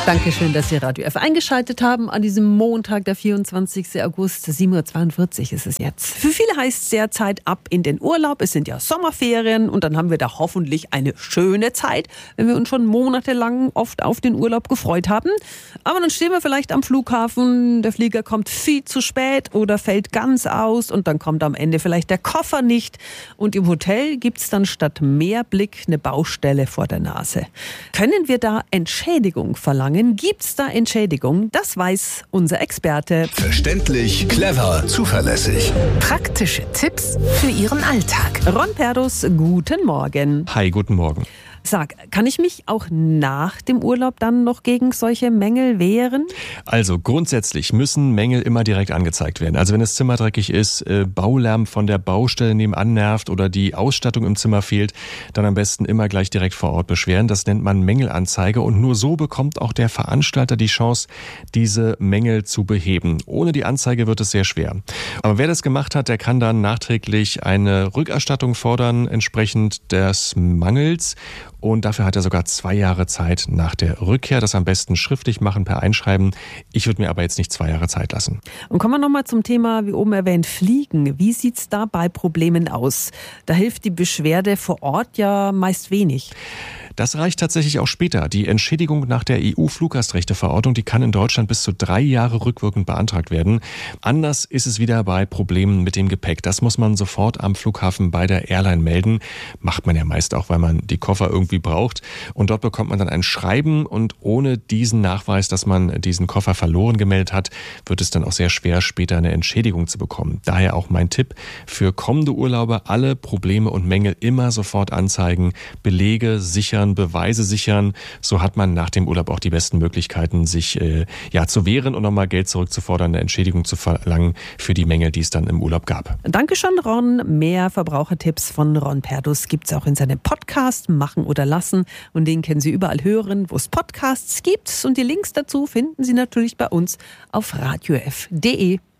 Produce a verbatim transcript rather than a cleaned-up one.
Dankeschön, dass Sie Radio F eingeschaltet haben an diesem Montag, der vierundzwanzigsten August, sieben Uhr zweiundvierzig ist es jetzt. Für viele heißt es derzeit ab in den Urlaub. Es sind ja Sommerferien und dann haben wir da hoffentlich eine schöne Zeit, wenn wir uns schon monatelang oft auf den Urlaub gefreut haben. Aber dann stehen wir vielleicht am Flughafen, der Flieger kommt viel zu spät oder fällt ganz aus und dann kommt am Ende vielleicht der Koffer nicht. Und im Hotel gibt es dann statt Meerblick eine Baustelle vor der Nase. Können wir da Entschädigung verlangen? Gibt's da Entschädigung? Das weiß unser Experte. Verständlich, clever, zuverlässig. Praktische Tipps für Ihren Alltag. Ron Perdus, guten Morgen. Hi, guten Morgen. Sag, kann ich mich auch nach dem Urlaub dann noch gegen solche Mängel wehren? Also grundsätzlich müssen Mängel immer direkt angezeigt werden. Also wenn das Zimmer dreckig ist, äh, Baulärm von der Baustelle nebenan nervt oder die Ausstattung im Zimmer fehlt, dann am besten immer gleich direkt vor Ort beschweren. Das nennt man Mängelanzeige und nur so bekommt auch der Veranstalter die Chance, diese Mängel zu beheben. Ohne die Anzeige wird es sehr schwer. Aber wer das gemacht hat, der kann dann nachträglich eine Rückerstattung fordern, entsprechend des Mangels. Und dafür hat er sogar zwei Jahre Zeit nach der Rückkehr. Das am besten schriftlich machen, per Einschreiben. Ich würde mir aber jetzt nicht zwei Jahre Zeit lassen. Und kommen wir nochmal zum Thema, wie oben erwähnt, Fliegen. Wie sieht es da bei Problemen aus? Da hilft die Beschwerde vor Ort ja meist wenig. Das reicht tatsächlich auch später. Die Entschädigung nach der E U-Fluggastrechteverordnung, die kann in Deutschland bis zu drei Jahre rückwirkend beantragt werden. Anders ist es wieder bei Problemen mit dem Gepäck. Das muss man sofort am Flughafen bei der Airline melden. Macht man ja meist auch, weil man die Koffer irgendwie braucht. Und dort bekommt man dann ein Schreiben und ohne diesen Nachweis, dass man diesen Koffer verloren gemeldet hat, wird es dann auch sehr schwer, später eine Entschädigung zu bekommen. Daher auch mein Tipp für kommende Urlauber: alle Probleme und Mängel immer sofort anzeigen, Belege sichern, Beweise sichern. So hat man nach dem Urlaub auch die besten Möglichkeiten, sich äh, ja zu wehren und nochmal Geld zurückzufordern, eine Entschädigung zu verlangen für die Mängel, die es dann im Urlaub gab. Dankeschön, Ron. Mehr Verbrauchertipps von Ron Perdus gibt es auch in seinem Podcast Machen oder Lassen. Und den können Sie überall hören, wo es Podcasts gibt. Und die Links dazu finden Sie natürlich bei uns auf radiof punkt de.